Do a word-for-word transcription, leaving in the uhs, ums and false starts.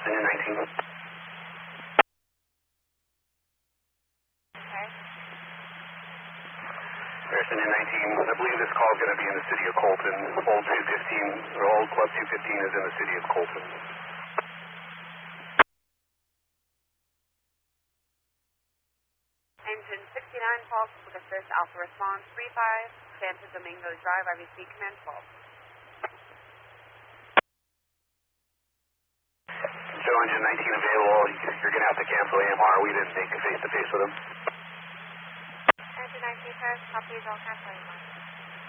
Engine nineteen. Okay. Harrison Engine nineteen, I believe this call is going to be in the city of Colton. Old two fifteen, or old club two fifteen is in the city of Colton. Engine sixty-nine false with assist Alpha response three five, Santo Domingo Drive, I V C command twelve. Joe Engine nineteen available, you're going to have to cancel A M R, we didn't make a face-to-face with him. Engine nineteen, first, copy, don't cancel A M R.